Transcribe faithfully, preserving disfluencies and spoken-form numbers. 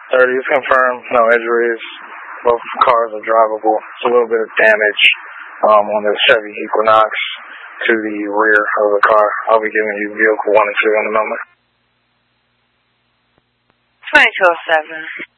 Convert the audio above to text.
thirty is confirmed, no injuries. Both cars are drivable. It's a little bit of damage um, on the Chevy Equinox to the rear of the car. I'll be giving you vehicle one and two in a moment. twenty-two oh seven.